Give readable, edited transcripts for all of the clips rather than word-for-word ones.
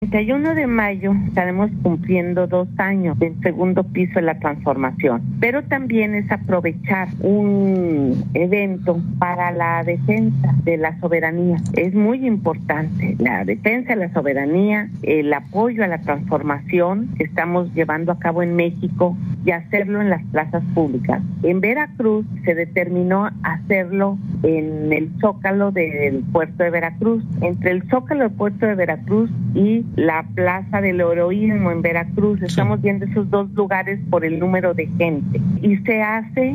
31 de mayo estaremos cumpliendo 2 años del segundo piso de la transformación, pero también es aprovechar un evento para la defensa de la soberanía. Es muy importante la defensa de la soberanía, el apoyo a la transformación que estamos llevando a cabo en México y hacerlo en las plazas públicas. En Veracruz se determinó hacerlo en el Zócalo del puerto de Veracruz. Entre el Zócalo del puerto de Veracruz y la Plaza del Heroísmo en Veracruz. Estamos viendo esos dos lugares por el número de gente. Y se hace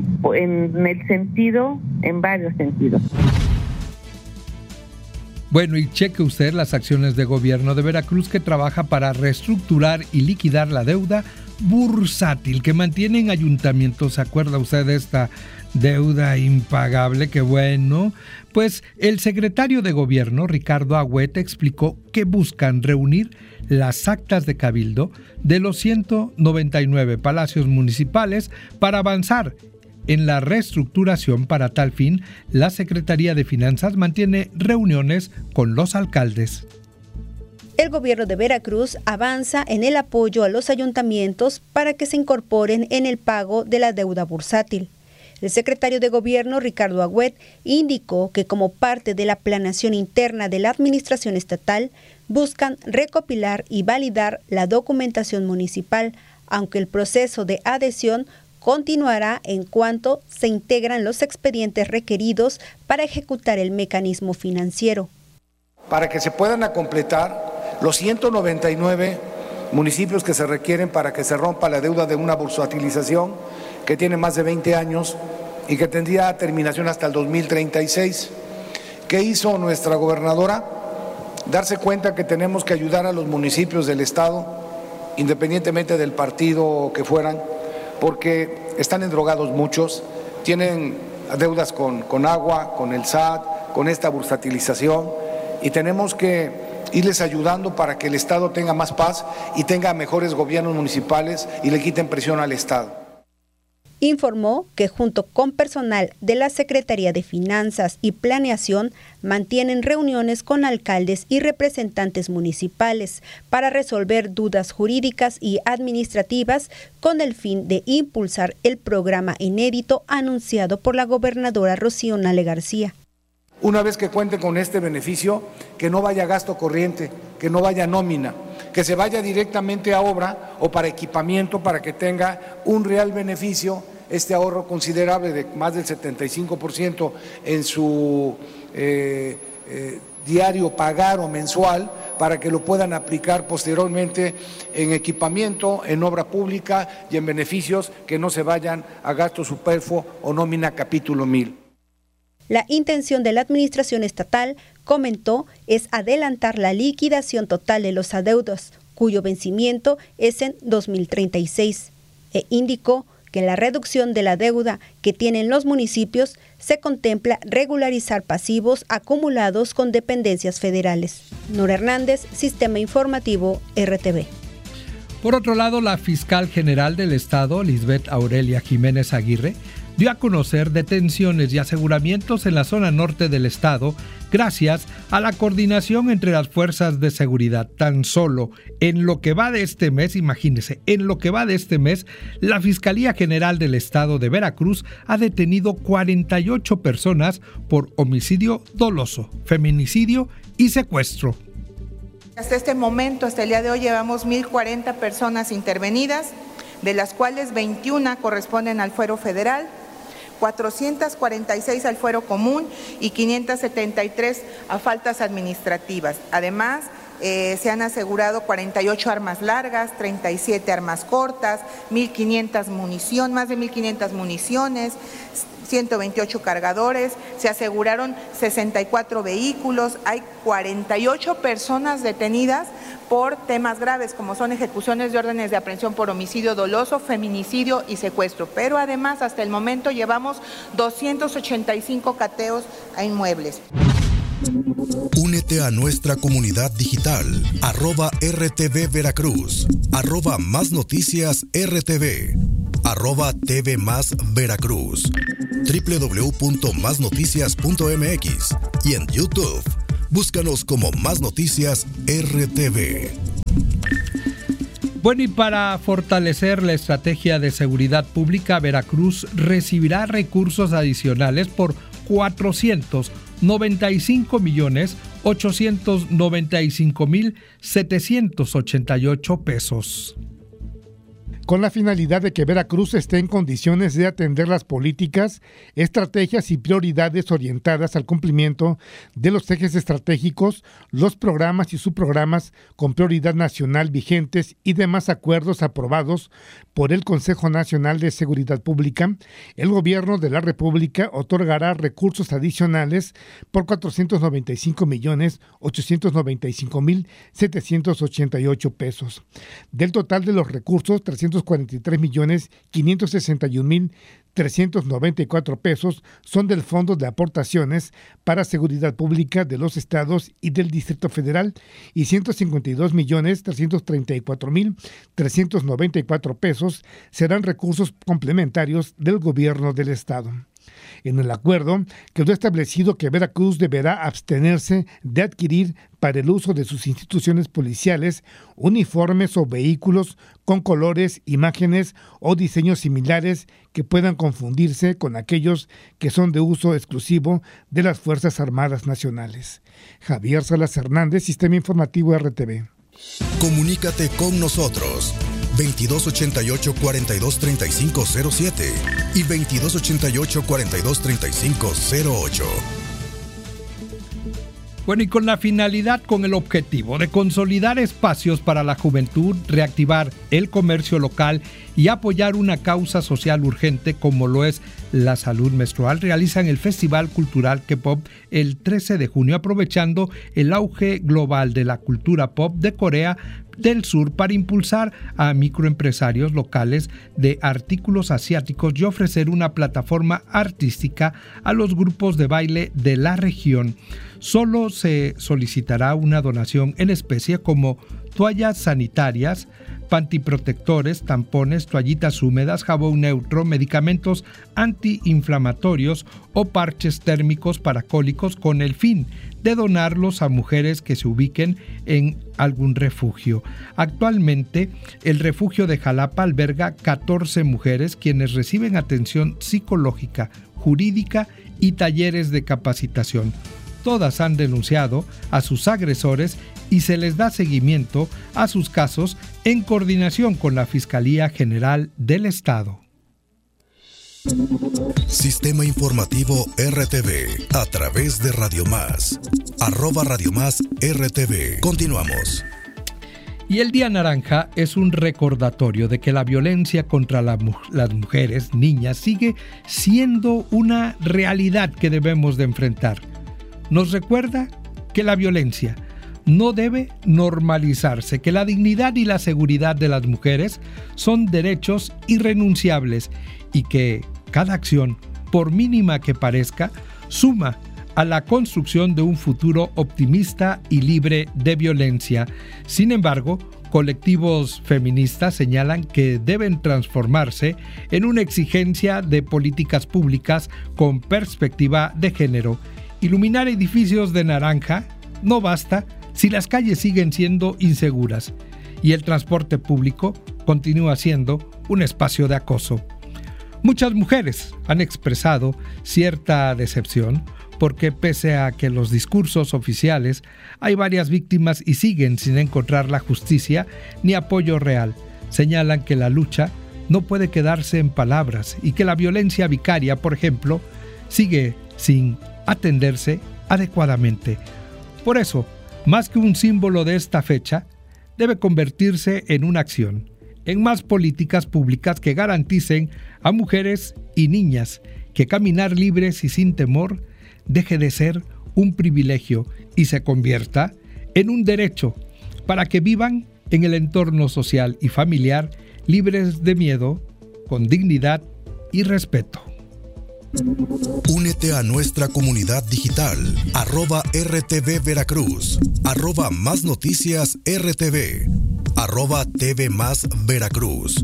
en varios sentidos. Bueno, y cheque usted las acciones de gobierno de Veracruz, que trabaja para reestructurar y liquidar la deuda bursátil que mantienen ayuntamientos. ¿Se acuerda usted de esta deuda impagable? Que bueno, pues el secretario de gobierno, Ricardo Agüet, explicó que buscan reunir las actas de cabildo de los 199 palacios municipales para avanzar en la reestructuración. Para tal fin, la Secretaría de Finanzas mantiene reuniones con los alcaldes. El gobierno de Veracruz avanza en el apoyo a los ayuntamientos para que se incorporen en el pago de la deuda bursátil. El secretario de Gobierno, Ricardo Agüet, indicó que como parte de la planeación interna de la administración estatal, buscan recopilar y validar la documentación municipal, aunque el proceso de adhesión continuará en cuanto se integran los expedientes requeridos para ejecutar el mecanismo financiero. Para que se puedan completar los 199 municipios que se requieren para que se rompa la deuda de una bursatilización que tiene más de 20 años y que tendría terminación hasta el 2036. ¿Qué hizo nuestra gobernadora? Darse cuenta que tenemos que ayudar a los municipios del estado, independientemente del partido que fueran, porque están endrogados muchos, tienen deudas con agua, con el SAT, con esta bursatilización, y tenemos que irles ayudando para que el estado tenga más paz y tenga mejores gobiernos municipales y le quiten presión al estado. Informó que junto con personal de la Secretaría de Finanzas y Planeación mantienen reuniones con alcaldes y representantes municipales para resolver dudas jurídicas y administrativas con el fin de impulsar el programa inédito anunciado por la gobernadora Rocío Nale García. Una vez que cuente con este beneficio, que no vaya gasto corriente, que no vaya nómina, que se vaya directamente a obra o para equipamiento para que tenga un real beneficio, este ahorro considerable de más del 75% en su diario pagar o mensual, para que lo puedan aplicar posteriormente en equipamiento, en obra pública y en beneficios que no se vayan a gasto superfluo o nómina capítulo 1000. La intención de la administración estatal, comentó, es adelantar la liquidación total de los adeudos, cuyo vencimiento es en 2036, e indicó que en la reducción de la deuda que tienen los municipios se contempla regularizar pasivos acumulados con dependencias federales. Nora Hernández, Sistema Informativo RTV. Por otro lado, la fiscal general del Estado, Lisbeth Aurelia Jiménez Aguirre, dio a conocer detenciones y aseguramientos en la zona norte del estado gracias a la coordinación entre las fuerzas de seguridad. Tan solo en lo que va de este mes, imagínense, en lo que va de este mes, la Fiscalía General del Estado de Veracruz ha detenido 48 personas por homicidio doloso, feminicidio y secuestro. Hasta este momento, hasta el día de hoy, llevamos 1,040 personas intervenidas, de las cuales 21 corresponden al fuero federal, 446 al fuero común y 573 a faltas administrativas. Además, se han asegurado 48 armas largas, 37 armas cortas, 1,500 municiones, más de 1,500 municiones, 128 cargadores, se aseguraron 64 vehículos, hay 48 personas detenidas por temas graves como son ejecuciones de órdenes de aprehensión por homicidio doloso, feminicidio y secuestro. Pero además, hasta el momento llevamos 285 cateos a inmuebles. Únete a nuestra comunidad digital, @RTV Veracruz, @Más Noticias RTV, @TV Más Veracruz, www.masnoticias.mx y en YouTube. Búscanos como Más Noticias RTV. Bueno, y para fortalecer la estrategia de seguridad pública, Veracruz recibirá recursos adicionales por 495,895,788 pesos. Con la finalidad de que Veracruz esté en condiciones de atender las políticas, estrategias y prioridades orientadas al cumplimiento de los ejes estratégicos, los programas y subprogramas con prioridad nacional vigentes y demás acuerdos aprobados por el Consejo Nacional de Seguridad Pública, el Gobierno de la República otorgará recursos adicionales por 495,895,788 pesos. Del total de los recursos, 343,561,394 pesos son del Fondo de Aportaciones para Seguridad Pública de los estados y del Distrito Federal y 152,334,394 pesos serán recursos complementarios del gobierno del estado. En el acuerdo quedó establecido que Veracruz deberá abstenerse de adquirir para el uso de sus instituciones policiales uniformes o vehículos con colores, imágenes o diseños similares que puedan confundirse con aquellos que son de uso exclusivo de las Fuerzas Armadas Nacionales. Javier Salas Hernández, Sistema Informativo RTV. Comunícate con nosotros 2288-423507 y 2288-423508. Bueno, y con la finalidad, con el objetivo de consolidar espacios para la juventud, reactivar el comercio local y apoyar una causa social urgente como lo es la salud menstrual, realizan el Festival Cultural K-Pop el 13 de junio, aprovechando el auge global de la cultura pop de Corea del Sur para impulsar a microempresarios locales de artículos asiáticos y ofrecer una plataforma artística a los grupos de baile de la región. Solo se solicitará una donación en especie como toallas sanitarias, pantiprotectores, tampones, toallitas húmedas, jabón neutro, medicamentos antiinflamatorios o parches térmicos para cólicos, con el fin de donarlos a mujeres que se ubiquen en algún refugio. Actualmente, el refugio de Jalapa alberga 14 mujeres quienes reciben atención psicológica, jurídica y talleres de capacitación. Todas han denunciado a sus agresores y se les da seguimiento a sus casos en coordinación con la Fiscalía General del Estado. Sistema Informativo RTV a través de Radio Más. @Radio Más RTV. Continuamos. Y el Día Naranja es un recordatorio de que la violencia contra las mujeres, niñas, sigue siendo una realidad que debemos de enfrentar. Nos recuerda que la violencia no debe normalizarse, que la dignidad y la seguridad de las mujeres son derechos irrenunciables y que cada acción, por mínima que parezca, suma a la construcción de un futuro optimista y libre de violencia. Sin embargo, colectivos feministas señalan que deben transformarse en una exigencia de políticas públicas con perspectiva de género. Iluminar edificios de naranja no basta si las calles siguen siendo inseguras y el transporte público continúa siendo un espacio de acoso. Muchas mujeres han expresado cierta decepción porque pese a que los discursos oficiales hay varias víctimas y siguen sin encontrar la justicia ni apoyo real. Señalan que la lucha no puede quedarse en palabras y que la violencia vicaria, por ejemplo, sigue sin atenderse adecuadamente. Por eso, más que un símbolo de esta fecha, debe convertirse en una acción, en más políticas públicas que garanticen a mujeres y niñas que caminar libres y sin temor deje de ser un privilegio y se convierta en un derecho para que vivan en el entorno social y familiar libres de miedo, con dignidad y respeto. Únete a nuestra comunidad digital @RTV Veracruz, @Más Noticias RTV, @TV Más Veracruz,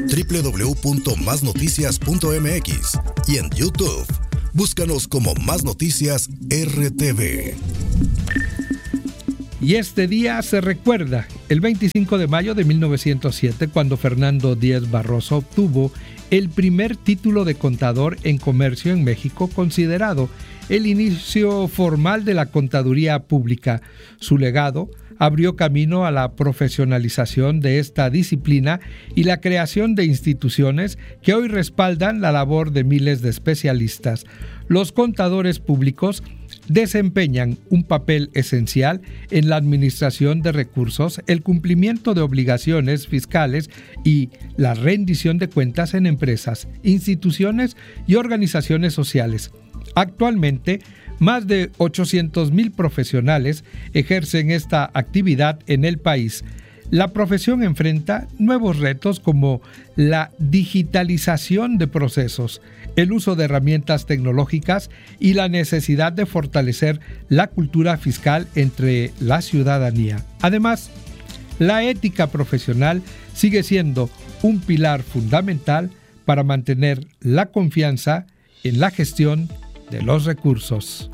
www.masnoticias.mx y en YouTube. Búscanos como Más Noticias RTV. Y este día se recuerda el 25 de mayo de 1907, cuando Fernando Díez Barroso obtuvo el primer título de contador en comercio en México, considerado el inicio formal de la contaduría pública. Su legado abrió camino a la profesionalización de esta disciplina y la creación de instituciones que hoy respaldan la labor de miles de especialistas. Los contadores públicos desempeñan un papel esencial en la administración de recursos, el cumplimiento de obligaciones fiscales y la rendición de cuentas en empresas, instituciones y organizaciones sociales. Actualmente, más de 800,000 profesionales ejercen esta actividad en el país. La profesión enfrenta nuevos retos como la digitalización de procesos, el uso de herramientas tecnológicas y la necesidad de fortalecer la cultura fiscal entre la ciudadanía. Además, la ética profesional sigue siendo un pilar fundamental para mantener la confianza en la gestión de los recursos.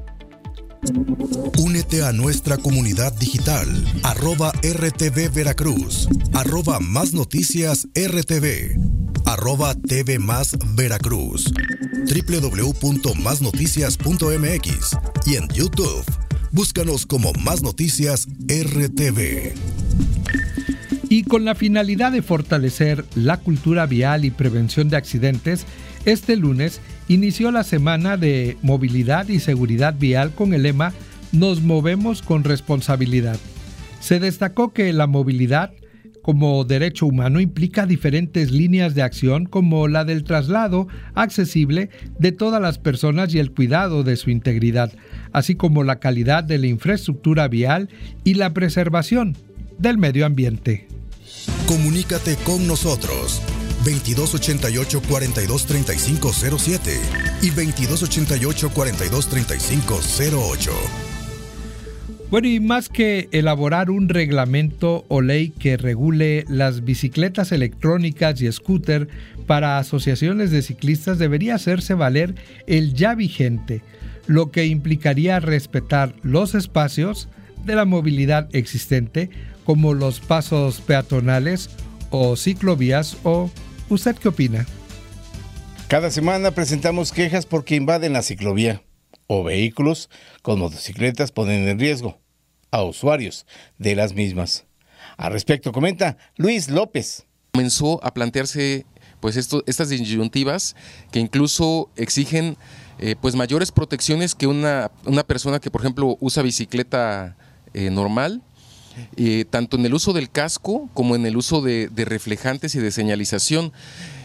Únete a nuestra comunidad digital, @RTV Veracruz, @Más Noticias RTV, @TV Más Veracruz, www.masnoticias.mx y en YouTube. Búscanos como Más Noticias RTV. Y con la finalidad de fortalecer la cultura vial y prevención de accidentes, este lunes inició la Semana de Movilidad y Seguridad Vial con el lema Nos movemos con responsabilidad. Se destacó que la movilidad como derecho humano implica diferentes líneas de acción como la del traslado accesible de todas las personas y el cuidado de su integridad, así como la calidad de la infraestructura vial y la preservación del medio ambiente. Comunícate con nosotros 2288-423507 y 2288-423508. Bueno, y más que elaborar un reglamento o ley que regule las bicicletas electrónicas y scooter para asociaciones de ciclistas, debería hacerse valer el ya vigente, lo que implicaría respetar los espacios de la movilidad existente, como los pasos peatonales o ciclovías. ¿O usted qué opina? Cada semana presentamos quejas porque invaden la ciclovía o vehículos con motocicletas ponen en riesgo a usuarios de las mismas. Al respecto comenta Luis López. Comenzó a plantearse estas disyuntivas que incluso exigen mayores protecciones que una persona que, por ejemplo, usa bicicleta normal, tanto en el uso del casco como en el uso de reflejantes y de señalización.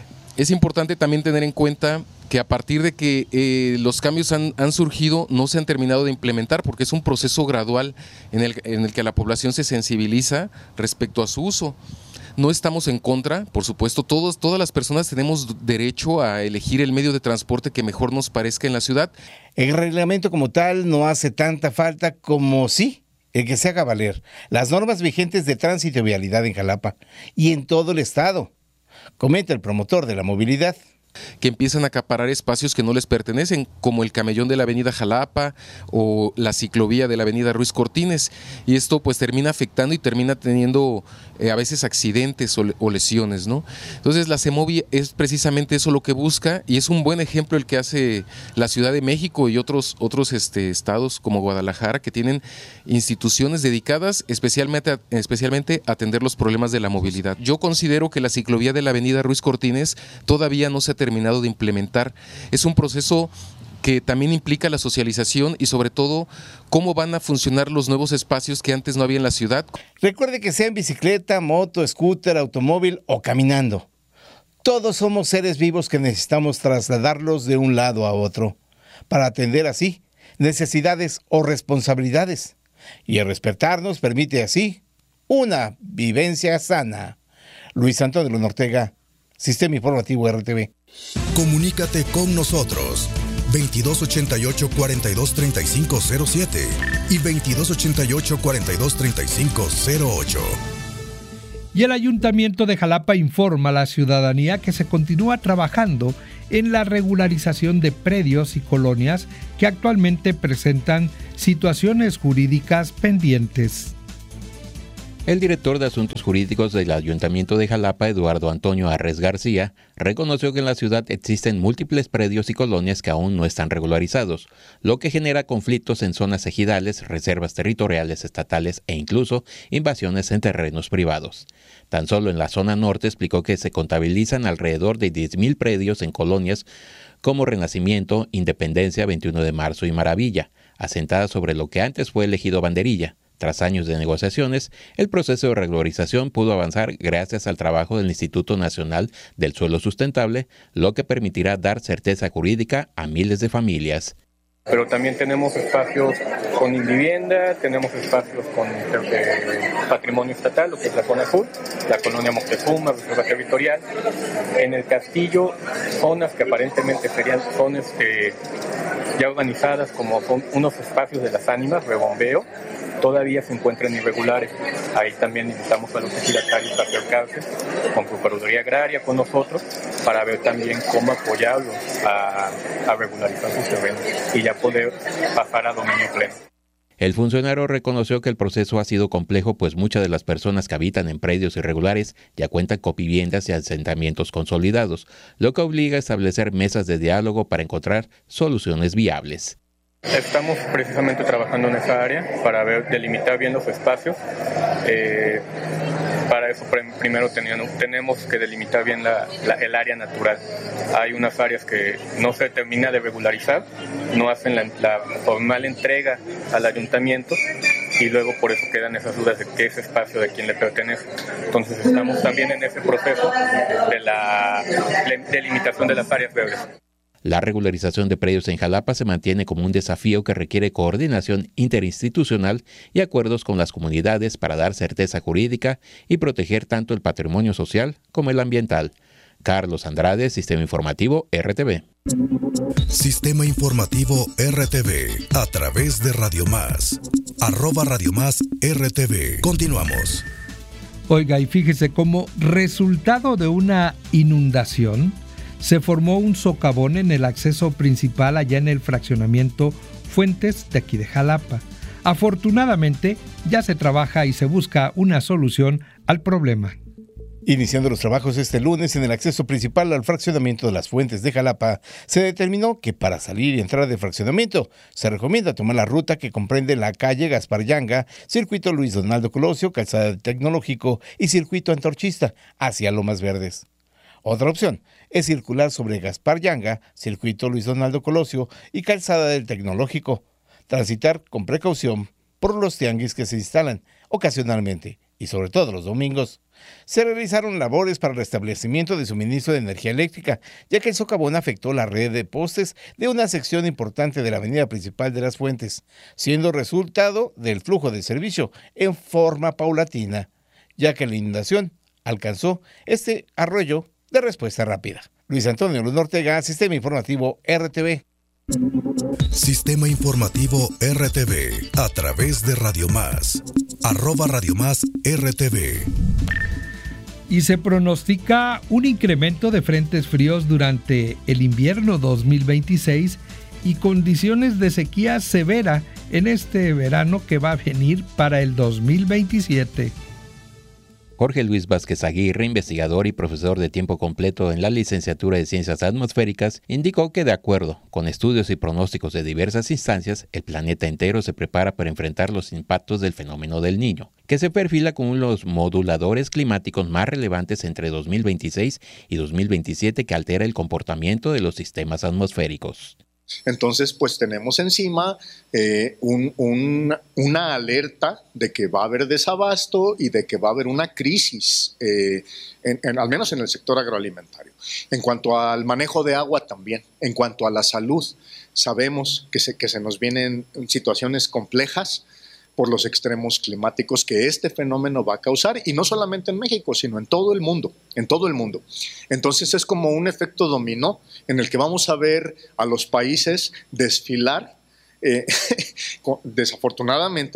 Es importante también tener en cuenta que a partir de que los cambios han surgido, no se han terminado de implementar, porque es un proceso gradual en el que la población se sensibiliza respecto a su uso. No estamos en contra, por supuesto, todas las personas tenemos derecho a elegir el medio de transporte que mejor nos parezca en la ciudad. El reglamento como tal no hace tanta falta como sí el que se haga valer las normas vigentes de tránsito y vialidad en Jalapa y en todo el estado, comenta el promotor de la movilidad. Que empiezan a acaparar espacios que no les pertenecen, como el camellón de la avenida Jalapa o la ciclovía de la avenida Ruiz Cortines, y esto pues termina afectando y termina teniendo a veces accidentes o lesiones, ¿no? Entonces la CEMOVI es precisamente eso lo que busca, y es un buen ejemplo el que hace la Ciudad de México y otros estados como Guadalajara, que tienen instituciones dedicadas especialmente a atender los problemas de la movilidad. Yo considero que la ciclovía de la avenida Ruiz Cortines todavía no se ha terminado de implementar. Es un proceso que también implica la socialización y sobre todo cómo van a funcionar los nuevos espacios que antes no había en la ciudad. Recuerde que sea en bicicleta, moto, scooter, automóvil o caminando. Todos somos seres vivos que necesitamos trasladarlos de un lado a otro para atender así necesidades o responsabilidades. Y el respetarnos permite así una vivencia sana. Luis Antonio Ortega, Sistema Informativo RTV. Comunícate con nosotros 2288-423507 y 2288-423508. Y el Ayuntamiento de Jalapa informa a la ciudadanía que se continúa trabajando en la regularización de predios y colonias que actualmente presentan situaciones jurídicas pendientes. El director de Asuntos Jurídicos del Ayuntamiento de Jalapa, Eduardo Antonio Arres García, reconoció que en la ciudad existen múltiples predios y colonias que aún no están regularizados, lo que genera conflictos en zonas ejidales, reservas territoriales estatales e incluso invasiones en terrenos privados. Tan solo en la zona norte explicó que se contabilizan alrededor de 10,000 predios en colonias como Renacimiento, Independencia, 21 de Marzo y Maravilla, asentadas sobre lo que antes fue el ejido Banderilla. Tras años de negociaciones, el proceso de regularización pudo avanzar gracias al trabajo del Instituto Nacional del Suelo Sustentable, lo que permitirá dar certeza jurídica a miles de familias. Pero también tenemos espacios con vivienda, tenemos espacios con patrimonio estatal, lo que es la zona sur, la colonia Moctezuma, reserva territorial. En el castillo, zonas que aparentemente serían zonas ya urbanizadas, como son unos espacios de las ánimas, rebombeo, todavía se encuentran irregulares. Ahí también invitamos a los ejidatarios a acercarse con Procuraduría Agraria, con nosotros, para ver también cómo apoyarlos a regularizar sus terrenos y ya poder pasar a dominio pleno. El funcionario reconoció que el proceso ha sido complejo, pues muchas de las personas que habitan en predios irregulares ya cuentan con viviendas y asentamientos consolidados, lo que obliga a establecer mesas de diálogo para encontrar soluciones viables. Estamos precisamente trabajando en esa área para delimitar bien los espacios. Para eso primero tenemos que delimitar bien el área natural. Hay unas áreas que no se termina de regularizar, no hacen la formal entrega al ayuntamiento y luego por eso quedan esas dudas de qué es espacio de quién le pertenece. Entonces estamos también en ese proceso de la delimitación de las áreas verdes. La regularización de predios en Jalapa se mantiene como un desafío que requiere coordinación interinstitucional y acuerdos con las comunidades para dar certeza jurídica y proteger tanto el patrimonio social como el ambiental. Carlos Andrade, Sistema Informativo RTV. Sistema Informativo RTV a través de Radio Más. @Radio Más RTV. Continuamos. Oiga, y fíjese, como resultado de una inundación, se formó un socavón en el acceso principal allá en el fraccionamiento Fuentes de aquí de Jalapa. Afortunadamente, ya se trabaja y se busca una solución al problema. Iniciando los trabajos este lunes en el acceso principal al fraccionamiento de las Fuentes de Jalapa, se determinó que para salir y entrar del fraccionamiento se recomienda tomar la ruta que comprende la calle Gaspar Yanga, circuito Luis Donaldo Colosio, calzada del Tecnológico y circuito Antorchista hacia Lomas Verdes. Otra opción es circular sobre Gaspar Yanga, circuito Luis Donaldo Colosio y calzada del Tecnológico. Transitar con precaución por los tianguis que se instalan ocasionalmente y sobre todo los domingos. Se realizaron labores para el restablecimiento de suministro de energía eléctrica, ya que el socavón afectó la red de postes de una sección importante de la avenida principal de las Fuentes, siendo resultado del flujo de servicio en forma paulatina, ya que la inundación alcanzó este arroyo de respuesta rápida. Luis Antonio Luna Ortega, Sistema Informativo RTV. Sistema Informativo RTV a través de Radio Más. @Radio Más RTV. Y se pronostica un incremento de frentes fríos durante el invierno 2026 y condiciones de sequía severa en este verano que va a venir para el 2027. Jorge Luis Vázquez Aguirre, investigador y profesor de tiempo completo en la licenciatura de Ciencias Atmosféricas, indicó que de acuerdo con estudios y pronósticos de diversas instancias, el planeta entero se prepara para enfrentar los impactos del fenómeno del Niño, que se perfila como uno de los moduladores climáticos más relevantes entre 2026 y 2027 que altera el comportamiento de los sistemas atmosféricos. Entonces, pues tenemos encima una alerta de que va a haber desabasto y de que va a haber una crisis, al menos en el sector agroalimentario. En cuanto al manejo de agua también, en cuanto a la salud, sabemos que se nos vienen situaciones complejas por los extremos climáticos que este fenómeno va a causar, y no solamente en México, sino en todo el mundo, Entonces es como un efecto dominó en el que vamos a ver a los países desfilar, desafortunadamente,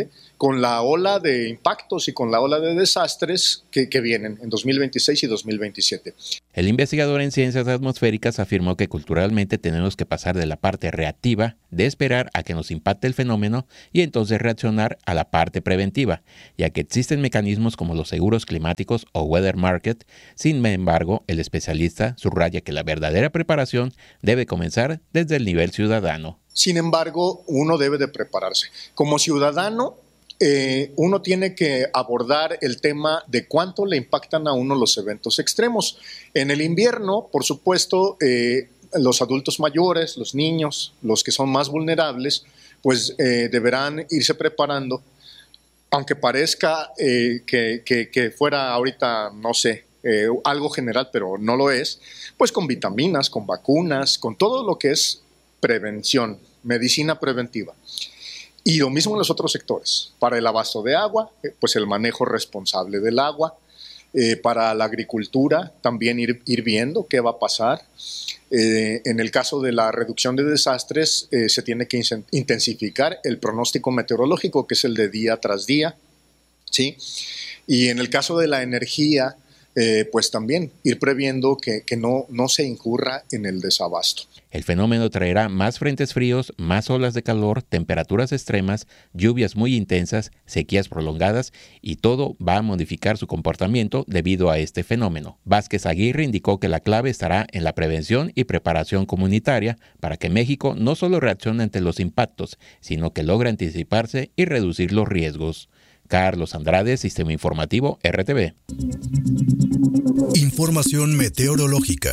con la ola de impactos y con la ola de desastres que vienen en 2026 y 2027. El investigador en ciencias atmosféricas afirmó que culturalmente tenemos que pasar de la parte reactiva, de esperar a que nos impacte el fenómeno y entonces reaccionar, a la parte preventiva, ya que existen mecanismos como los seguros climáticos o weather market. Sin embargo, el especialista subraya que la verdadera preparación debe comenzar desde el nivel ciudadano. Sin embargo, uno debe de prepararse. Como ciudadano, uno tiene que abordar el tema de cuánto le impactan a uno los eventos extremos. En el invierno, por supuesto, los adultos mayores, los niños, los que son más vulnerables, pues deberán irse preparando, aunque parezca que fuera ahorita, no sé, algo general, pero no lo es, pues con vitaminas, con vacunas, con todo lo que es prevención, medicina preventiva. Y lo mismo en los otros sectores. Para el abasto de agua, pues el manejo responsable del agua. Para la agricultura, también ir viendo qué va a pasar. En el caso de la reducción de desastres, se tiene que intensificar el pronóstico meteorológico, que es el de día tras día, ¿sí? Y en el caso de la energía, pues también ir previendo que no se incurra en el desabasto. El fenómeno traerá más frentes fríos, más olas de calor, temperaturas extremas, lluvias muy intensas, sequías prolongadas y todo va a modificar su comportamiento debido a este fenómeno. Vázquez Aguirre indicó que la clave estará en la prevención y preparación comunitaria para que México no solo reaccione ante los impactos, sino que logre anticiparse y reducir los riesgos. Carlos Andrade, Sistema Informativo RTV. Información meteorológica.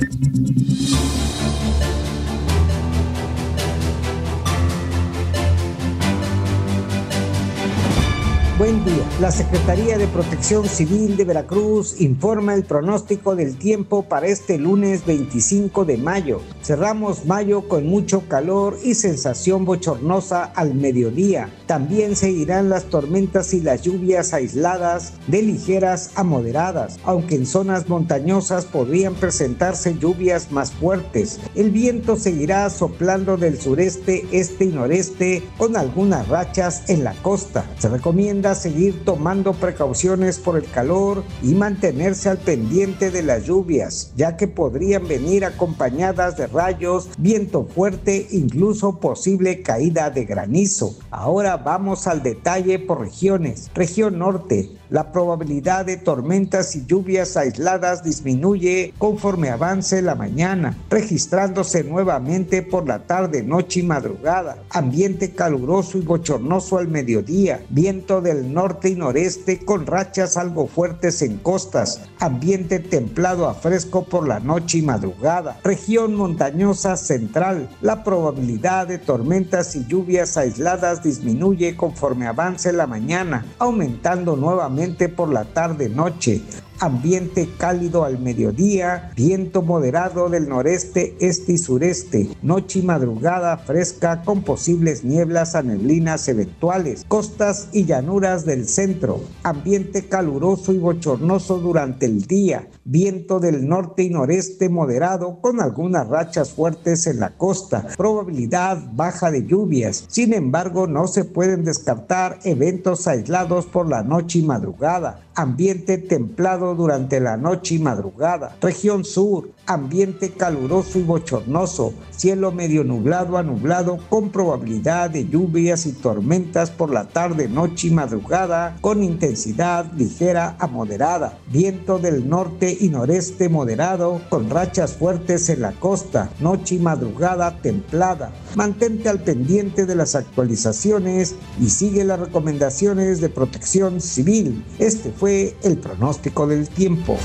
Buen día. La Secretaría de Protección Civil de Veracruz informa el pronóstico del tiempo para este lunes 25 de mayo. Cerramos mayo con mucho calor y sensación bochornosa al mediodía. También seguirán las tormentas y las lluvias aisladas de ligeras a moderadas, aunque en zonas montañosas podrían presentarse lluvias más fuertes. El viento seguirá soplando del sureste, este y noreste con algunas rachas en la costa. Se recomienda seguir tomando precauciones por el calor y mantenerse al pendiente de las lluvias, ya que podrían venir acompañadas de rayos, viento fuerte, incluso posible caída de granizo. Ahora vamos al detalle por regiones. Región norte. La probabilidad de tormentas y lluvias aisladas disminuye conforme avance la mañana, registrándose nuevamente por la tarde, noche y madrugada. Ambiente caluroso y bochornoso al mediodía. Viento del norte y noreste con rachas algo fuertes en costas. Ambiente templado a fresco por la noche y madrugada. Región montañosa central. La probabilidad de tormentas y lluvias aisladas disminuye conforme avance la mañana, aumentando nuevamente por la tarde-noche. Ambiente cálido al mediodía, viento moderado del noreste, este y sureste, noche y madrugada fresca con posibles nieblas a neblinas eventuales, costas y llanuras del centro, ambiente caluroso y bochornoso durante el día, viento del norte y noreste moderado con algunas rachas fuertes en la costa, probabilidad baja de lluvias. Sin embargo, no se pueden descartar eventos aislados por la noche y madrugada. Ambiente templado durante la noche y madrugada. Región sur, ambiente caluroso y bochornoso, cielo medio nublado a nublado con probabilidad de lluvias y tormentas por la tarde, noche y madrugada con intensidad ligera a moderada. Viento del norte y noreste moderado con rachas fuertes en la costa, noche y madrugada templada. Mantente al pendiente de las actualizaciones y sigue las recomendaciones de Protección Civil. Este fue el pronóstico del tiempo.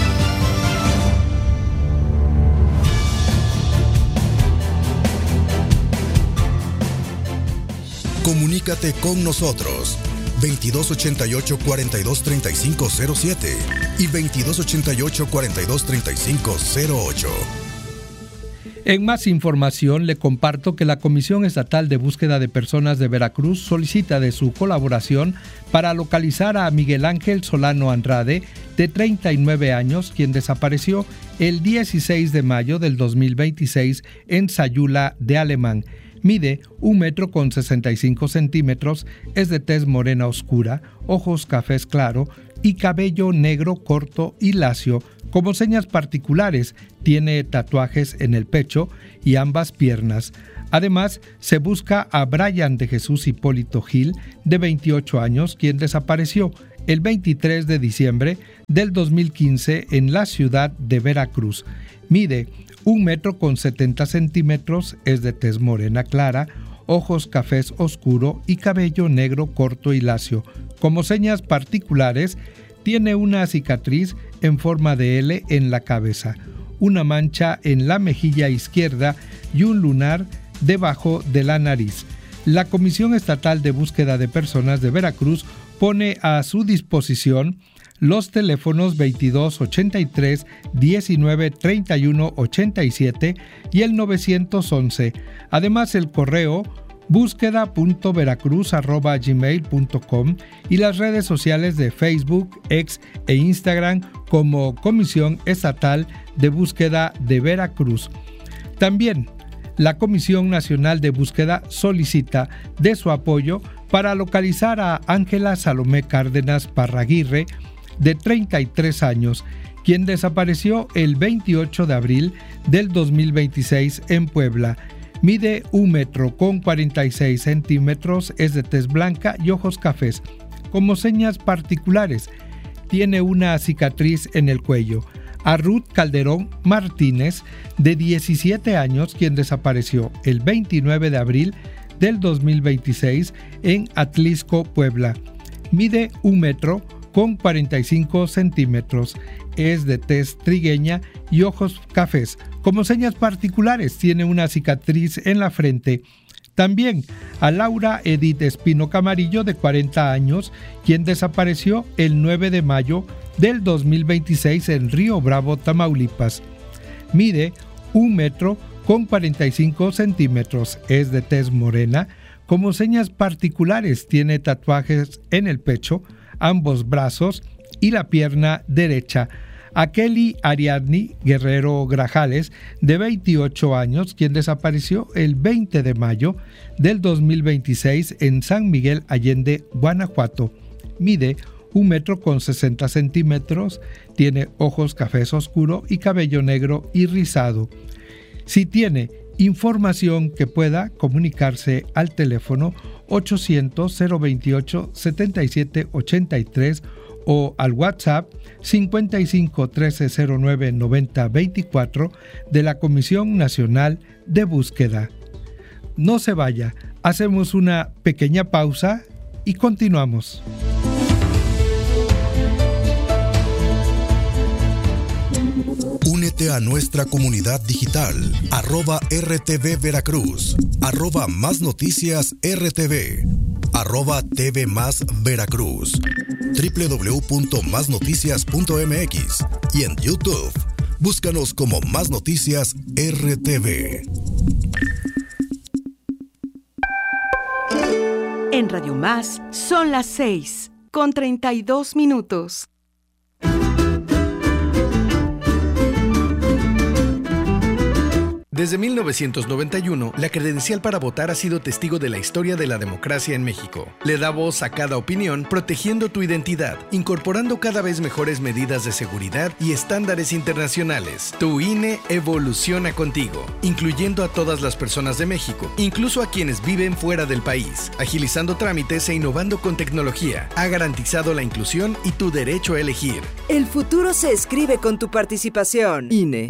Comunícate con nosotros 2288-423507 y 2288-423508. En más información, le comparto que la Comisión Estatal de Búsqueda de Personas de Veracruz solicita de su colaboración para localizar a Miguel Ángel Solano Andrade, de 39 años, quien desapareció el 16 de mayo del 2026 en Sayula de Alemán. Mide 1,65 m, es de tez morena oscura, ojos cafés claro y cabello negro corto y lacio. Como señas particulares, tiene tatuajes en el pecho y ambas piernas. Además, se busca a Brian de Jesús Hipólito Gil, de 28 años, quien desapareció el 23 de diciembre del 2015 en la ciudad de Veracruz. Mide 1,70 m, es de tez morena clara, ojos cafés oscuro y cabello negro corto y lacio. Como señas particulares, tiene una cicatriz en forma de L en la cabeza, una mancha en la mejilla izquierda y un lunar debajo de la nariz. La Comisión Estatal de Búsqueda de Personas de Veracruz pone a su disposición los teléfonos 2283 19 31 87 y el 911. Además, el correo búsqueda.veracruz@gmail.com y las redes sociales de Facebook, X e Instagram como Comisión Estatal de Búsqueda de Veracruz. También la Comisión Nacional de Búsqueda solicita de su apoyo para localizar a Ángela Salomé Cárdenas Parraguirre, de 33 años, quien desapareció el 28 de abril del 2026 en Puebla. Mide 1,46 m, es de tez blanca y ojos cafés. Como señas particulares, tiene una cicatriz en el cuello. A Ruth Calderón Martínez, de 17 años, quien desapareció el 29 de abril del 2026 en Atlisco, Puebla. Mide 1,45 m, es de tez trigueña y ojos cafés. Como señas particulares, tiene una cicatriz en la frente. También a Laura Edith Espino Camarillo, de 40 años, quien desapareció el 9 de mayo del 2026 en Río Bravo, Tamaulipas. Mide 1,45 m, es de tez morena. Como señas particulares, tiene tatuajes en el pecho, ambos brazos y la pierna derecha. A Kelly Ariadne Guerrero Grajales, de 28 años, quien desapareció el 20 de mayo del 2026 en San Miguel Allende, Guanajuato. Mide 1,60 m, tiene ojos cafés oscuro y cabello negro y rizado. Si tiene información que pueda comunicarse al teléfono 800-028-7783 o al WhatsApp 55 1309 90 24 de la Comisión Nacional de Búsqueda. No se vaya, hacemos una pequeña pausa y continuamos. Únete a nuestra comunidad digital, @RTV Veracruz, @Más Noticias RTV, @TV Más Veracruz, www.masnoticias.mx y en YouTube. Búscanos como Más Noticias RTV. En Radio Más son las 6:32. Desde 1991, la credencial para votar ha sido testigo de la historia de la democracia en México. Le da voz a cada opinión, protegiendo tu identidad, incorporando cada vez mejores medidas de seguridad y estándares internacionales. Tu INE evoluciona contigo, incluyendo a todas las personas de México, incluso a quienes viven fuera del país, agilizando trámites e innovando con tecnología. Ha garantizado la inclusión y tu derecho a elegir. El futuro se escribe con tu participación. INE.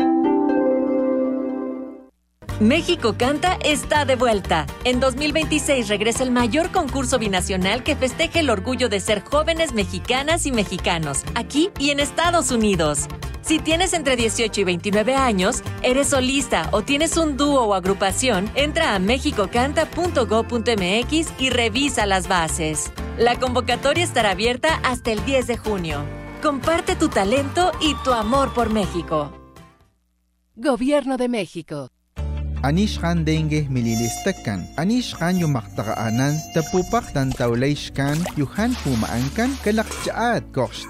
México Canta está de vuelta. En 2026 regresa el mayor concurso binacional que festeje el orgullo de ser jóvenes mexicanas y mexicanos, aquí y en Estados Unidos. Si tienes entre 18 y 29 años, eres solista o tienes un dúo o agrupación, entra a mexicocanta.go.mx y revisa las bases. La convocatoria estará abierta hasta el 10 de junio. Comparte tu talento y tu amor por México. Gobierno de México. Anishkan dengue mililistakan. Anishkan yumaktaanan tapupak tantawlayshkan yuhan pumaankan kalakchaat korshtakt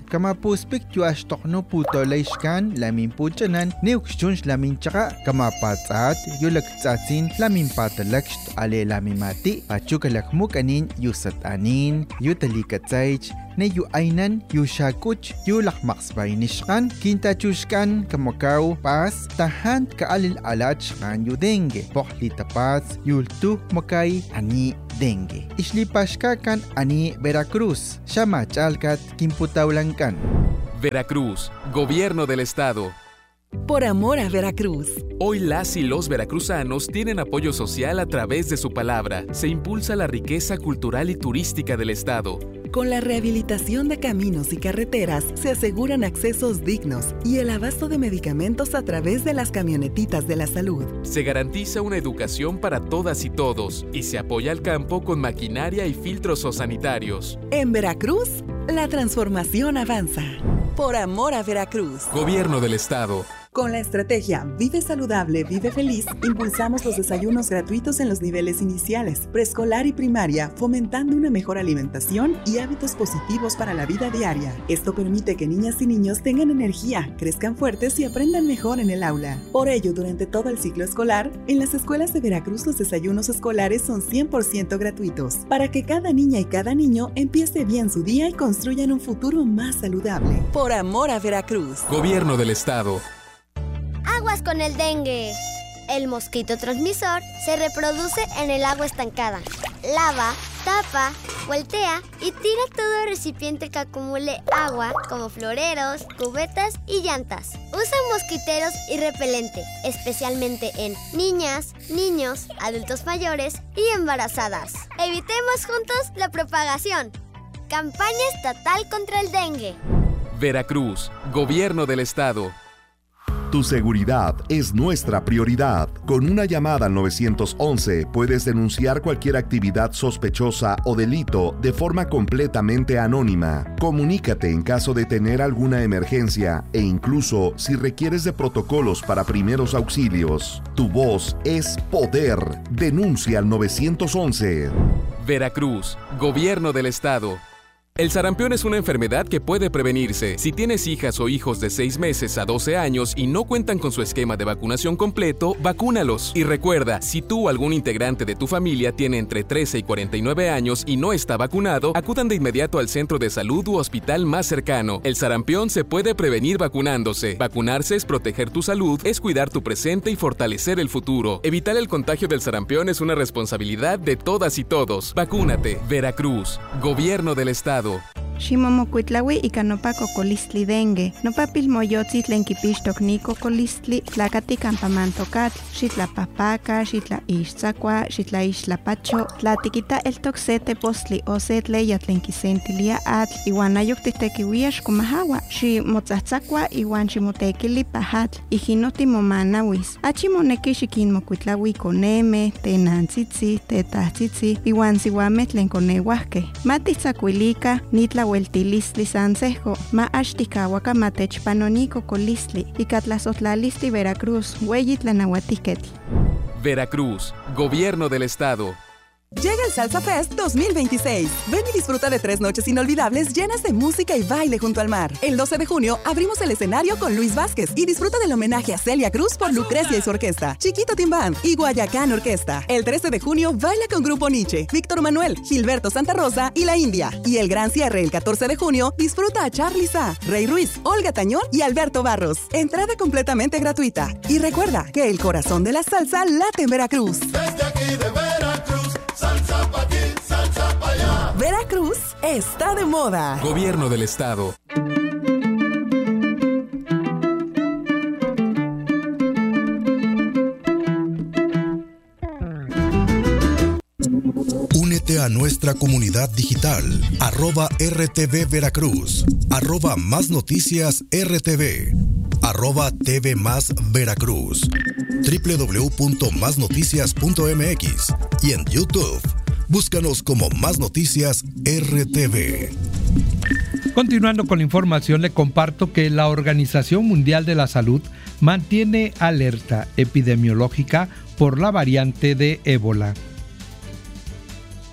kama puspik yuash tokno puto leishkan lamin puchanan neukshunsh lamin chaka kama patsat yulak tsatsin lamin patalaksh ale lamimati pachukalak mukanin yusat anin yutalikatsaych ne yu ainan yu shakuch yu lakmaksbay nishkan kinta chushkan kamakaw pas tahan kaalil alach kan yu dengue pohli tapas yultu makay ani dengue islipashkakan ani Veracruz shamachalkat kimputawlankan. Veracruz, Gobierno del Estado. Por amor a Veracruz. Hoy las y los veracruzanos tienen apoyo social a través de su palabra. Se impulsa la riqueza cultural y turística del Estado. Con la rehabilitación de caminos y carreteras, se aseguran accesos dignos y el abasto de medicamentos a través de las camionetitas de la salud. Se garantiza una educación para todas y todos y se apoya al campo con maquinaria y filtros sanitarios. En Veracruz, la transformación avanza. Por amor a Veracruz. Gobierno del Estado. Con la estrategia Vive Saludable, Vive Feliz, impulsamos los desayunos gratuitos en los niveles iniciales, preescolar y primaria, fomentando una mejor alimentación y hábitos positivos para la vida diaria. Esto permite que niñas y niños tengan energía, crezcan fuertes y aprendan mejor en el aula. Por ello, durante todo el ciclo escolar, en las escuelas de Veracruz los desayunos escolares son 100% gratuitos, para que cada niña y cada niño empiece bien su día y construyan un futuro más saludable. Por amor a Veracruz. Gobierno del Estado. Aguas con el dengue. El mosquito transmisor se reproduce en el agua estancada. Lava, tapa, voltea y tira todo recipiente que acumule agua, como floreros, cubetas y llantas. Usa mosquiteros y repelente, especialmente en niñas, niños, adultos mayores y embarazadas. Evitemos juntos la propagación. Campaña estatal contra el dengue. Veracruz, Gobierno del Estado. Tu seguridad es nuestra prioridad. Con una llamada al 911 puedes denunciar cualquier actividad sospechosa o delito de forma completamente anónima. Comunícate en caso de tener alguna emergencia e incluso si requieres de protocolos para primeros auxilios. Tu voz es poder. Denuncia al 911. Veracruz, Gobierno del Estado. El sarampión es una enfermedad que puede prevenirse. Si tienes hijas o hijos de 6 meses a 12 años y no cuentan con su esquema de vacunación completo, vacúnalos. Y recuerda, si tú o algún integrante de tu familia tiene entre 13 y 49 años y no está vacunado, acudan de inmediato al centro de salud u hospital más cercano. El sarampión se puede prevenir vacunándose. Vacunarse es proteger tu salud, es cuidar tu presente y fortalecer el futuro. Evitar el contagio del sarampión es una responsabilidad de todas y todos. Vacúnate. Veracruz, Gobierno del Estado. Ximomocuitlaui ika nopa cocolistli dengue. Nopa pilmoyotzi tlen kipixtok ni cocolistli tlakati campamantocat, xitlapahpaca, xitlaixtzakua, xitlaixtlapacho, tlatikita eltok se tepostli o se tleya tlen kisentilia atl, iwan ayok titekiuia xkomahawa, ximotzatzakua iwan ximotekili pahatl, ijino timomanawis. Achimoneki xikinmocuitlaui koneme, tenantzitzi, tetahtzitzi, iwan siwame tlen koneuahke. Matitzakuilika, nitla Hueltilistli Sansejo, ma Ashtikawaka Matechpanonico Colistli, y Catlazotlalisti Veracruz, Hueyitlanahuatiquetl. Veracruz, Gobierno del Estado. Llega el Salsa Fest 2026. Ven y disfruta de 3 noches inolvidables llenas de música y baile junto al mar. El 12 de junio abrimos el escenario con Luis Vázquez y disfruta del homenaje a Celia Cruz por Lucrecia y su orquesta, Chiquito Team Band y Guayacán Orquesta. El 13 de junio baila con Grupo Nietzsche, Víctor Manuel, Gilberto Santa Rosa y La India. Y el gran cierre el 14 de junio disfruta a Charly Sa, Rey Ruiz, Olga Tañón y Alberto Barros. Entrada completamente gratuita. Y recuerda que el corazón de la salsa late en Veracruz. Desde aquí de Veracruz, salsa pa' aquí, salsa pa' allá. Veracruz está de moda. Gobierno del Estado. Únete a nuestra comunidad digital, @RTV Veracruz, @Más Noticias RTV, @TV Más Veracruz, www.masnoticias.mx y en YouTube. Búscanos como Más Noticias RTV. Continuando con la información, le comparto que la Organización Mundial de la Salud mantiene alerta epidemiológica por la variante de ébola.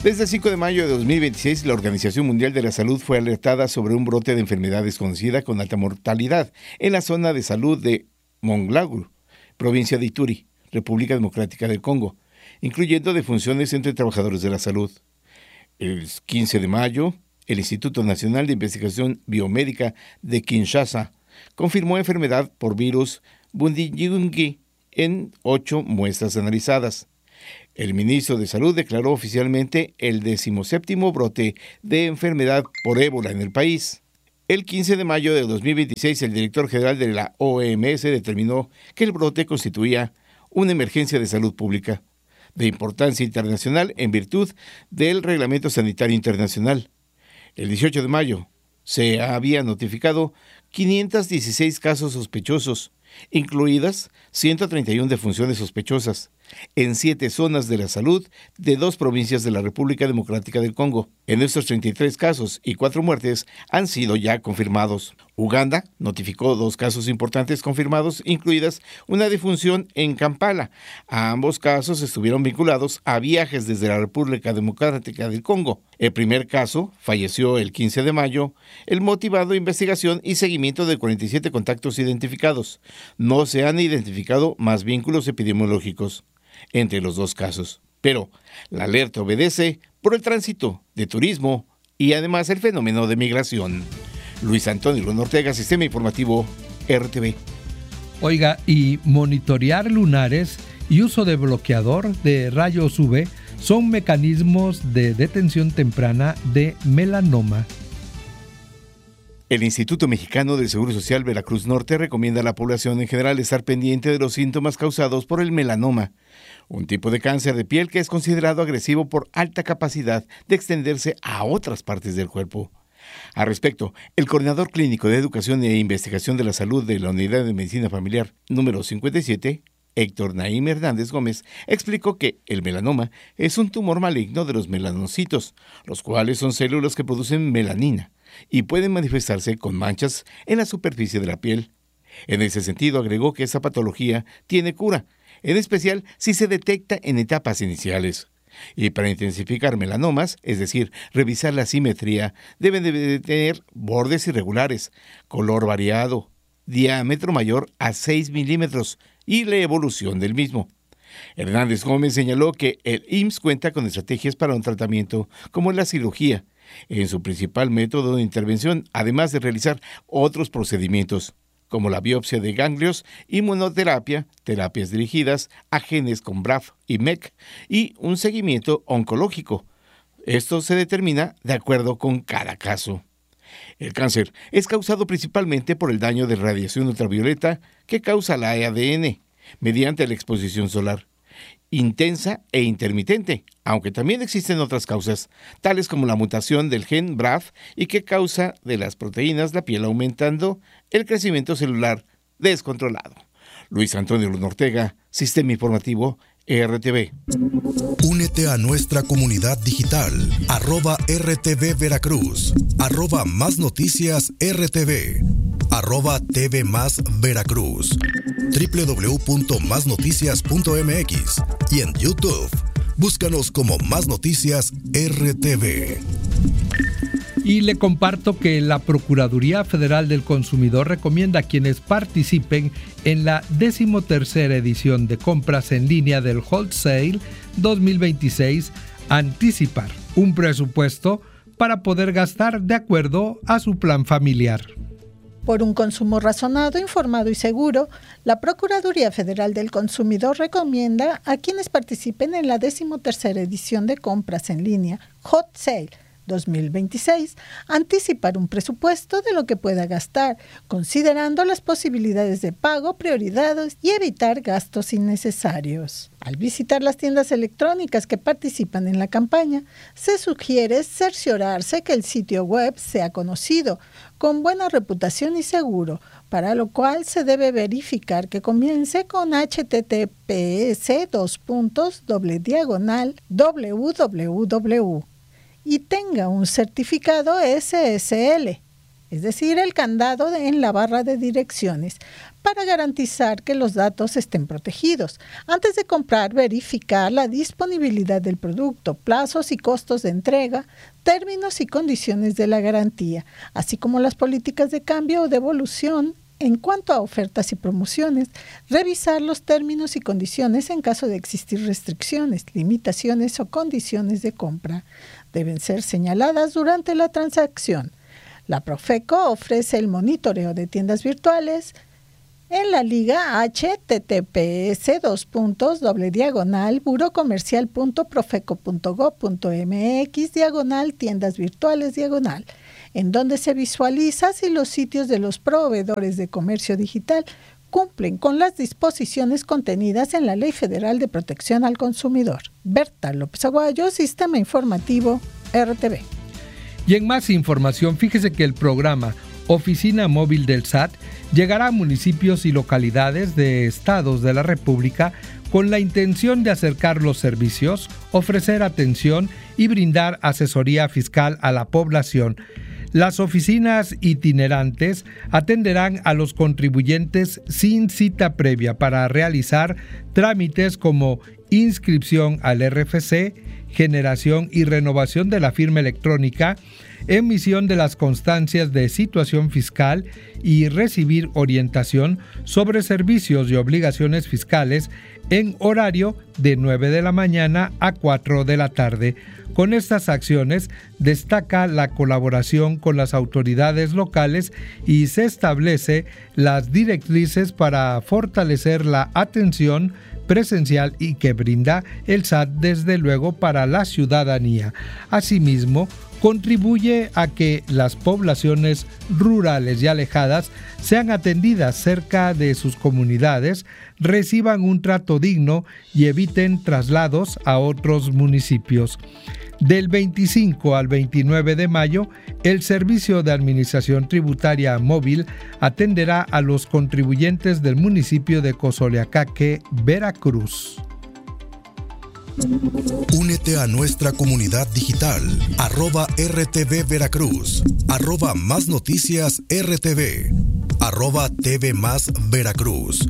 Desde el 5 de mayo de 2026, la Organización Mundial de la Salud fue alertada sobre un brote de enfermedad desconocida con alta mortalidad en la zona de salud de Monglagu, provincia de Ituri, República Democrática del Congo, incluyendo defunciones entre trabajadores de la salud. El 15 de mayo, el Instituto Nacional de Investigación Biomédica de Kinshasa confirmó enfermedad por virus Bundibugyo en 8 muestras analizadas. El ministro de Salud declaró oficialmente el 17º brote de enfermedad por ébola en el país. El 15 de mayo de 2026, el director general de la OMS determinó que el brote constituía una emergencia de salud pública de importancia internacional en virtud del Reglamento Sanitario Internacional. El 18 de mayo se había notificado 516 casos sospechosos, incluidas 131 defunciones sospechosas, en 7 zonas de la salud de 2 provincias de la República Democrática del Congo. En estos 33 casos y 4 muertes han sido ya confirmados. Uganda notificó 2 casos importantes confirmados, incluidas una defunción en Kampala. Ambos casos estuvieron vinculados a viajes desde la República Democrática del Congo. El primer caso falleció el 15 de mayo, el motivado de investigación y seguimiento de 47 contactos identificados. No se han identificado más vínculos epidemiológicos entre los 2 casos, pero la alerta obedece por el tránsito de turismo y además el fenómeno de migración. Luis Antonio Luna Ortega, Sistema Informativo RTV. Oiga, y monitorear lunares y uso de bloqueador de rayos UV son mecanismos de detención temprana de melanoma. El Instituto Mexicano del Seguro Social Veracruz Norte recomienda a la población en general estar pendiente de los síntomas causados por el melanoma, un tipo de cáncer de piel que es considerado agresivo por alta capacidad de extenderse a otras partes del cuerpo. Al respecto, el coordinador clínico de Educación e Investigación de la Salud de la Unidad de Medicina Familiar número 57, Héctor Naim Hernández Gómez, explicó que el melanoma es un tumor maligno de los melanocitos, los cuales son células que producen melanina y pueden manifestarse con manchas en la superficie de la piel. En ese sentido, agregó que esa patología tiene cura, en especial si se detecta en etapas iniciales. Y para intensificar melanomas, es decir, revisar la simetría, deben de tener bordes irregulares, color variado, diámetro mayor a 6 milímetros y la evolución del mismo. Hernández Gómez señaló que el IMSS cuenta con estrategias para un tratamiento como la cirugía, en su principal método de intervención, además de realizar otros procedimientos, como la biopsia de ganglios, inmunoterapia, terapias dirigidas a genes con BRAF y MEK y un seguimiento oncológico. Esto se determina de acuerdo con cada caso. El cáncer es causado principalmente por el daño de radiación ultravioleta que causa la ADN mediante la exposición solar, intensa e intermitente, aunque también existen otras causas, tales como la mutación del gen BRAF y que causa de las proteínas la piel aumentando el crecimiento celular descontrolado. Luis Antonio Luna Ortega, Sistema Informativo RTV. Únete a nuestra comunidad digital, @RTV Veracruz, @Más Noticias RTV, @TV Más Veracruz, www.masnoticias.mx y en YouTube. Búscanos como Más Noticias RTV. Y le comparto que la Procuraduría Federal del Consumidor recomienda a quienes participen en la 13ª edición de compras en línea del Hot Sale 2026 anticipar un presupuesto para poder gastar de acuerdo a su plan familiar. Por un consumo razonado, informado y seguro, la Procuraduría Federal del Consumidor recomienda a quienes participen en la 13ª edición de compras en línea Hot Sale 2026 anticipar un presupuesto de lo que pueda gastar, considerando las posibilidades de pago, prioridades y evitar gastos innecesarios. Al visitar las tiendas electrónicas que participan en la campaña, se sugiere cerciorarse que el sitio web sea conocido, con buena reputación y seguro, para lo cual se debe verificar que comience con https://www y tenga un certificado SSL, es decir, el candado en la barra de direcciones, para garantizar que los datos estén protegidos. Antes de comprar, verificar la disponibilidad del producto, plazos y costos de entrega, términos y condiciones de la garantía, así como las políticas de cambio o devolución. En cuanto a ofertas y promociones, revisar los términos y condiciones en caso de existir restricciones, limitaciones o condiciones de compra. Deben ser señaladas durante la transacción. La Profeco ofrece el monitoreo de tiendas virtuales en la liga https://burocomercial.profeco.gov.mx/tiendas virtuales/, en donde se visualiza si los sitios de los proveedores de comercio digital cumplen con las disposiciones contenidas en la Ley Federal de Protección al Consumidor. Berta López Aguayo, Sistema Informativo RTV. Y en más información, fíjese que el programa Oficina Móvil del SAT llegará a municipios y localidades de estados de la República con la intención de acercar los servicios, ofrecer atención y brindar asesoría fiscal a la población. Las oficinas itinerantes atenderán a los contribuyentes sin cita previa para realizar trámites como inscripción al RFC, generación y renovación de la firma electrónica, emisión de las constancias de situación fiscal y recibir orientación sobre servicios y obligaciones fiscales en horario de 9 de la mañana a 4 de la tarde. Con estas acciones destaca la colaboración con las autoridades locales y se establece las directrices para fortalecer la atención presencial y que brinda el SAT desde luego para la ciudadanía. Asimismo, contribuye a que las poblaciones rurales y alejadas sean atendidas cerca de sus comunidades, reciban un trato digno y eviten traslados a otros municipios. Del 25 al 29 de mayo, el Servicio de Administración Tributaria Móvil atenderá a los contribuyentes del municipio de Cozoleacaque, Veracruz. Únete a nuestra comunidad digital, @RTV Veracruz, @Más Noticias RTV, @TV Más Veracruz,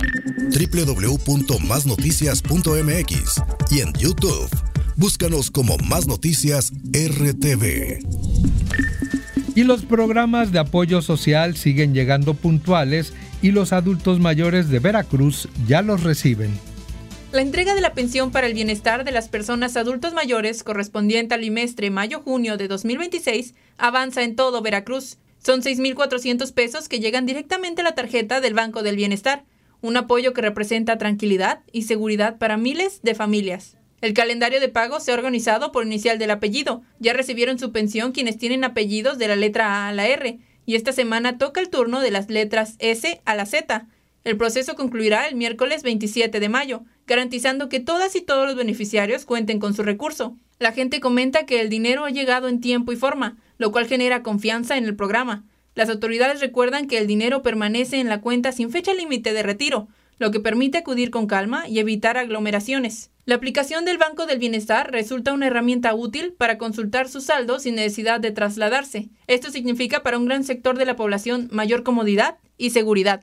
www.masnoticias.mx y en YouTube. Búscanos como Más Noticias RTV. Y los programas de apoyo social siguen llegando puntuales y los adultos mayores de Veracruz ya los reciben. La entrega de la pensión para el bienestar de las personas adultos mayores correspondiente al bimestre mayo-junio de 2026 avanza en todo Veracruz. Son 6,400 pesos que llegan directamente a la tarjeta del Banco del Bienestar, un apoyo que representa tranquilidad y seguridad para miles de familias. El calendario de pago se ha organizado por inicial del apellido. Ya recibieron su pensión quienes tienen apellidos de la letra A a la R, y esta semana toca el turno de las letras S a la Z. El proceso concluirá el miércoles 27 de mayo, garantizando que todas y todos los beneficiarios cuenten con su recurso. La gente comenta que el dinero ha llegado en tiempo y forma, lo cual genera confianza en el programa. Las autoridades recuerdan que el dinero permanece en la cuenta sin fecha límite de retiro, lo que permite acudir con calma y evitar aglomeraciones. La aplicación del Banco del Bienestar resulta una herramienta útil para consultar su saldo sin necesidad de trasladarse. Esto significa para un gran sector de la población mayor comodidad y seguridad.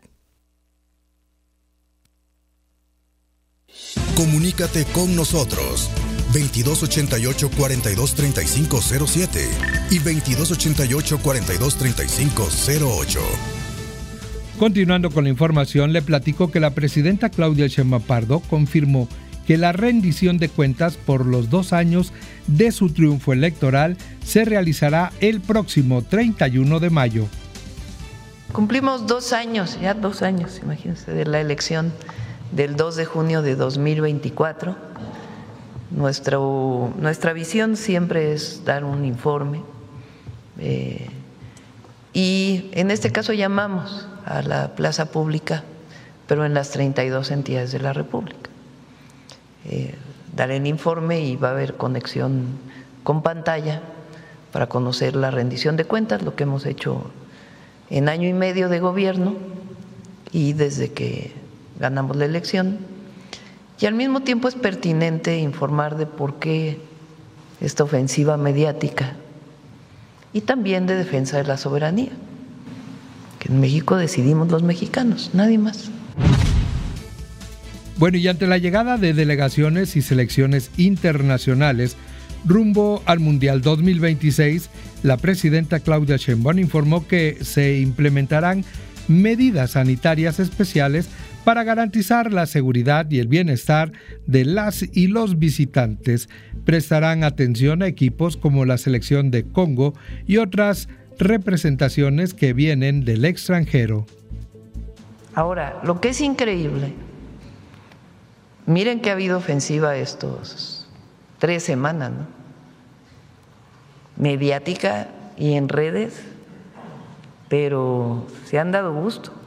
Comunícate con nosotros 2288-423507 y 2288-423508. Continuando con la información, le platico que la presidenta Claudia Sheinbaum Pardo confirmó que la rendición de cuentas por los 2 años de su triunfo electoral se realizará el próximo 31 de mayo. Cumplimos 2 años, ya 2 años, imagínense, de la elección del 2 de junio de 2024. Nuestra visión siempre es dar un informe y en este caso llamamos a la plaza pública, pero en las 32 entidades de la República. Daré el informe y va a haber conexión con pantalla para conocer la rendición de cuentas, lo que hemos hecho en año y medio de gobierno y desde que ganamos la elección. Y al mismo tiempo es pertinente informar de por qué esta ofensiva mediática y también de defensa de la soberanía, que en México decidimos los mexicanos, nadie más. Bueno, y ante la llegada de delegaciones y selecciones internacionales rumbo al Mundial 2026, la presidenta Claudia Sheinbaum informó que se implementarán medidas sanitarias especiales para garantizar la seguridad y el bienestar de las y los visitantes. Prestarán atención a equipos como la selección de Congo y otras representaciones que vienen del extranjero. Ahora, lo que es increíble, miren que ha habido ofensiva estos 3 semanas, ¿no? Mediática y en redes, pero se han dado gusto.